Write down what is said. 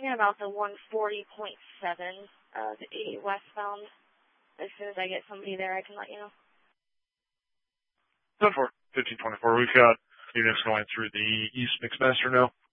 asking about the 140.7, the 80 westbound. As soon as I get somebody there, I can let you know. 10-4, 1524. We've got units going through the East McMaster now.